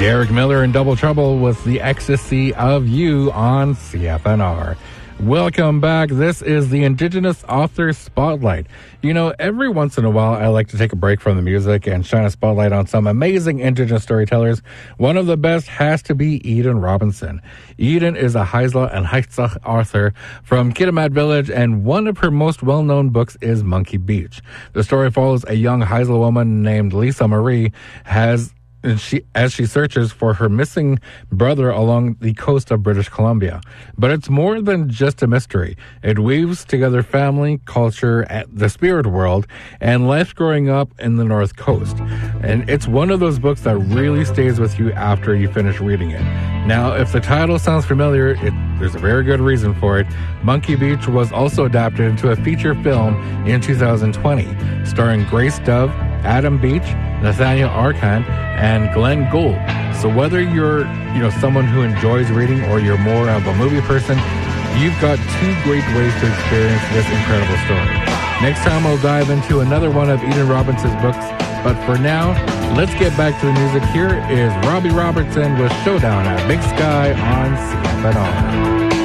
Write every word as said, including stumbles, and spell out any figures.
Derek Miller in Double Trouble with The Ecstasy of You on C F N R. Welcome back. This is the Indigenous Author Spotlight. You know, every once in a while, I like to take a break from the music and shine a spotlight on some amazing Indigenous storytellers. One of the best has to be Eden Robinson. Eden is a Haisla and Haisach author from Kitimat Village, and one of her most well-known books is Monkey Beach. The story follows a young Haisla woman named Lisa Marie has And she, as she searches for her missing brother along the coast of British Columbia. But it's more than just a mystery. It weaves together family, culture, the spirit world, and life growing up in the North Coast. And it's one of those books that really stays with you after you finish reading it. Now, if the title sounds familiar, it, there's a very good reason for it. Monkey Beach was also adapted into a feature film in two thousand twenty, starring Grace Dove, Adam Beach, Nathaniel Arcand, and Glenn Gould. So whether you're, you know, someone who enjoys reading or you're more of a movie person, you've got two great ways to experience this incredible story. Next time we'll dive into another one of Eden Robinson's books, but for now, let's get back to the music. Here is Robbie Robertson with Showdown at Big Sky on C F N R.